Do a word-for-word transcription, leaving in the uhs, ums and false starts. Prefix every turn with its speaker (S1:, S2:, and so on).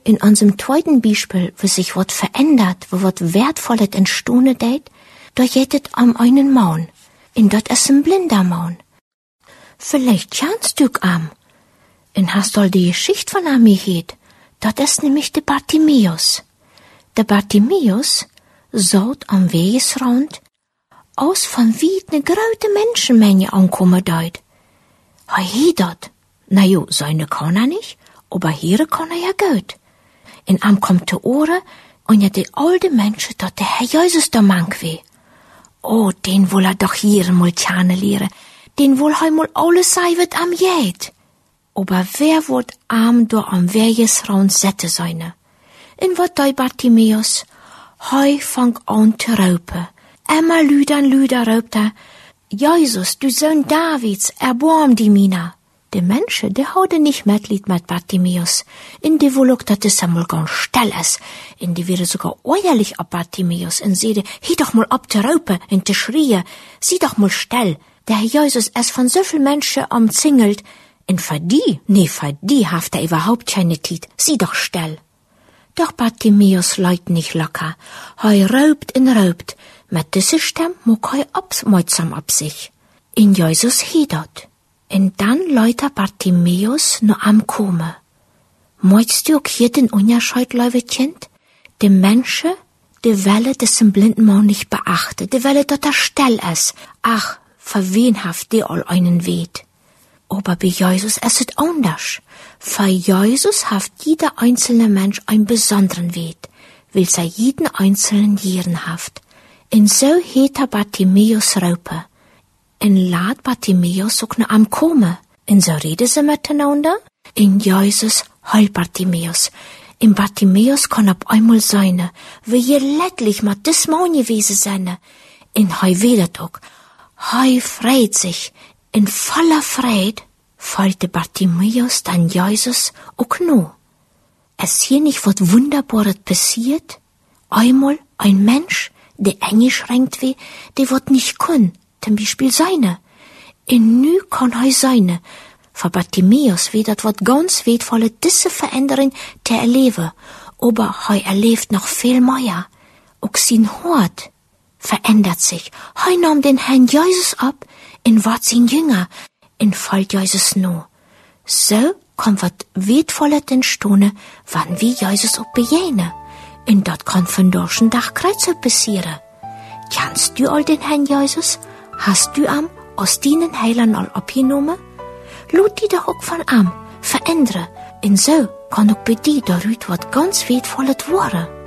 S1: In unserem zweiten Beispiel, wo sich was verändert, wo was Wertvolles entstehen deit, da jettet am einen Mann. Und dort ist ein blinder Mann. Vielleicht kennst du am. Und hast du die Geschichte von am gehört? Dort ist nämlich der Bartimäus. Der Bartimäus saut am Wegesrand aus von wie ne große Menschenmenge ankommen deit. Hei he dort. Na jo, seine kann er nicht, aber hier kann er ja gut. Und am kommt der Ohren und ja die alte Menschen dort der Herr Jesus der Mank weh. Oh, den wohl er doch hier mal kennenlernen, den wohl er mal alles sei wird am Jed. Aber wer wird am do am Wegesrand sette seine? In wat dei Bartimäus? Hei fang an zu raupen. Emma lüdern lüder raupt er. Jesus, du Sohn Davids, erbarm die Mina. De Menschen, die houden nicht Mitleid mit Bartimäus. In die wohl auch, dat es einmal ganz still ist. In die wäre sogar äuerlich ab Bartimäus und seide, hie doch mal ab zu raupen und zu schreien. Sieh doch mal still. Der Herr Jesus ist von so viel Menschen umzingelt. Und für die, nee, für die haft er überhaupt keine Tid. Sieh doch still. Doch Bartimäus leut nicht locker. Hei raubt und raubt. Mit dieser Stimme muck hei absmeutsam ab sich. In Jesus hiedert. Und dann leuter Bartimäus no am Kome. Meinst du auch hier den Unterscheid, liebe Kind? Die Menschen, die Welle des blinden Mann nicht beachten, die Welle, dass er still ist. Ach, für wen haft die all einen weht? Aber bei Jesus ist es anders. Für Jesus haft jeder einzelne Mensch einen besonderen Weht, weil er jeden einzelnen Jieren haft. Und so heet er Bartimäus Raupe. Und laat Bartimäus auch noch am Kome. Und so reden sie miteinander. Und Jesus heil Bartimäus. Und Bartimäus kann ab einmal sein, wie je lettlich mit des Mann gewesen sein. Und hei wedet auch. Hei freit sich. In voller Freude fällt Bartimäus dann Jesus auch no. Es hier nicht was Wunderbares passiert? Einmal ein Mensch, der eingeschränkt wie, der wird nicht können, zum Beispiel seine. Und nu kann hei seine. Für Bartimäus wie das wird ganz wertvolle diese Veränderung zu erleben. Aber hei erlebt noch viel mehr. Auch sein Hort verändert sich. Hei nahm den Herrn Jesus ab und ward sein Jünger und folgt Jesus no. So kann wat wertvolle entstehen, wann wir Jesus auch bejene. Und dat kann von durchen Dach Kreuze passieren. Kennst du all den Herrn Jesus? Hast du am aus deinen Heilern all abgenommen? Lud die doch auch von am, verändere. Und so kann auch bei dir darüber wat ganz wertvolles werden.